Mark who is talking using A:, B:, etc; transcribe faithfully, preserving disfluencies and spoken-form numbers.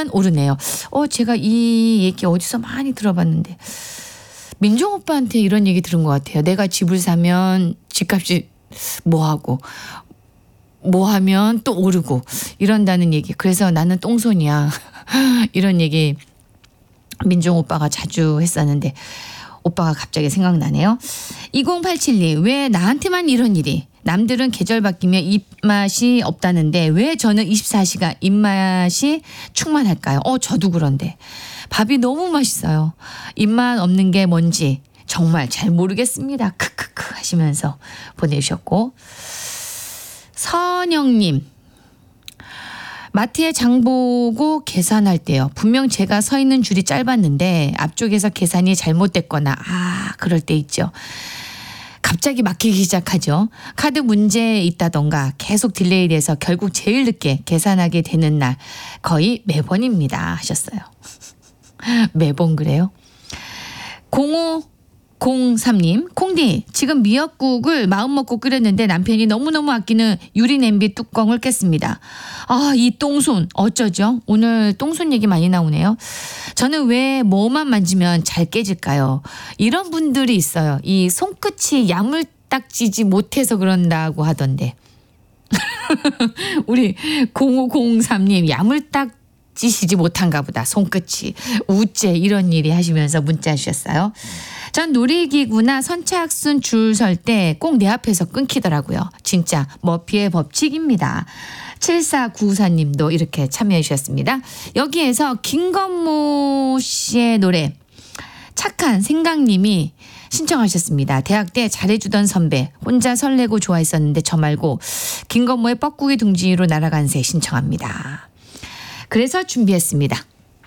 A: 오르면 오르네요. 어 제가 이 얘기 어디서 많이 들어봤는데 민정 오빠한테 이런 얘기 들은 것 같아요. 내가 집을 사면 집값이 뭐하고 뭐하면 또 오르고 이런다는 얘기. 그래서 나는 똥손이야. 이런 얘기 민정 오빠가 자주 했었는데 오빠가 갑자기 생각나네요. 이공팔칠이 왜 나한테만 이런 일이. 남들은 계절 바뀌면 입맛이 없다는데 왜 저는 이십사 시간 입맛이 충만할까요? 어 저도 그런데. 밥이 너무 맛있어요. 입맛 없는 게 뭔지 정말 잘 모르겠습니다. 크크크 하시면서 보내주셨고. 선영님. 마트에 장 보고 계산할 때요. 분명 제가 서 있는 줄이 짧았는데 앞쪽에서 계산이 잘못됐거나 아 그럴 때 있죠. 갑자기 막히기 시작하죠. 카드 문제 있다던가 계속 딜레이 돼서 결국 제일 늦게 계산하게 되는 날 거의 매번입니다 하셨어요. 매번 그래요? 공오공삼님 콩디 지금 미역국을 마음먹고 끓였는데 남편이 너무너무 아끼는 유리 냄비 뚜껑을 깼습니다. 아, 이 똥손 어쩌죠? 오늘 똥손 얘기 많이 나오네요. 저는 왜 뭐만 만지면 잘 깨질까요? 이런 분들이 있어요. 이 손끝이 야물딱지지 못해서 그런다고 하던데. 우리 공오공삼님 야물딱 찌시지 못한가 보다. 손끝이 우째 이런 일이 하시면서 문자 주셨어요. 전 놀이기구나 선착순 줄 설 때 꼭 내 앞에서 끊기더라고요. 진짜 머피의 법칙입니다. 칠사구사님도 이렇게 참여해 주셨습니다. 여기에서 김건모 씨의 노래 착한 생각님이 신청하셨습니다. 대학 때 잘해주던 선배 혼자 설레고 좋아했었는데 저 말고 김건모의 뻐꾸기 둥지로 날아간 새 신청합니다. 그래서 준비했습니다.